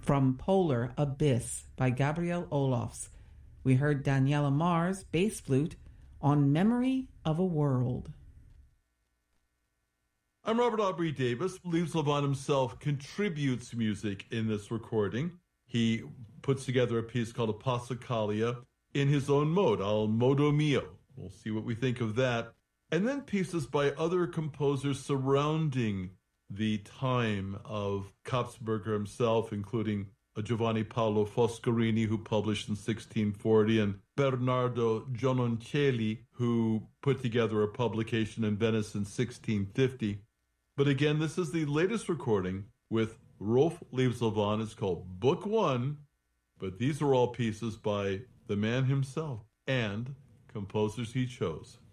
From Polar Abyss by Gabriel Olofs. We heard Daniela Mars, bass flute, on Memory of a World. I'm Robert Aubrey Davis. Leaves Levon himself contributes music in this recording. He puts together a piece called Apostocalia in his own mode, al modo mio. We'll see what we think of that. And then pieces by other composers surrounding the time of Kapsberger himself, including Giovanni Paolo Foscarini, who published in 1640, and Bernardo Giononcelli, who put together a publication in Venice in 1650. But again, this is the latest recording with Rolf Leaves-Levon. It's called Book One, but these are all pieces by the man himself and composers he chose.